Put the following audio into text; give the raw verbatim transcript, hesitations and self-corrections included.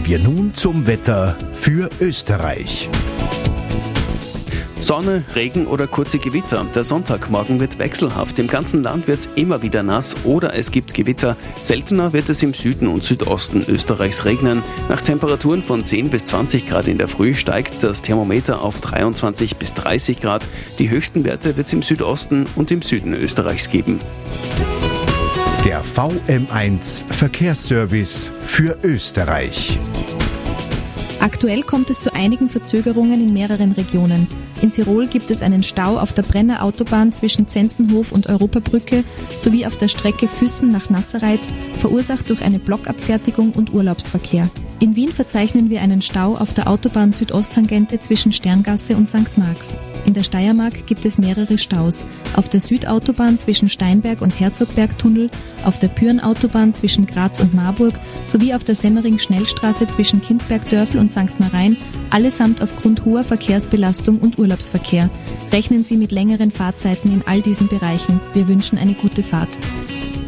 Kommen wir nun zum Wetter für Österreich. Sonne, Regen oder kurze Gewitter. Der Sonntagmorgen wird wechselhaft. Im ganzen Land wird es immer wieder nass oder es gibt Gewitter. Seltener wird es im Süden und Südosten Österreichs regnen. Nach Temperaturen von zehn bis zwanzig Grad in der Früh steigt das Thermometer auf dreiundzwanzig bis dreißig Grad. Die höchsten Werte wird es im Südosten und im Süden Österreichs geben. Der V M eins Verkehrsservice für Österreich. Aktuell kommt es zu einigen Verzögerungen in mehreren Regionen. In Tirol gibt es einen Stau auf der Brenner Autobahn zwischen Zenzenhof und Europabrücke sowie auf der Strecke Füssen nach Nasserreit, verursacht durch eine Blockabfertigung und Urlaubsverkehr. In Wien verzeichnen wir einen Stau auf der Autobahn Südosttangente zwischen Sterngasse und Sankt Marx. In der Steiermark gibt es mehrere Staus. Auf der Südautobahn zwischen Steinberg und Herzogbergtunnel, auf der Pyrenautobahn zwischen Graz und Marburg sowie auf der Semmering-Schnellstraße zwischen Kindbergdörfl und Sankt Marein, allesamt aufgrund hoher Verkehrsbelastung und Urlaubsverkehr. Rechnen Sie mit längeren Fahrzeiten in all diesen Bereichen. Wir wünschen eine gute Fahrt.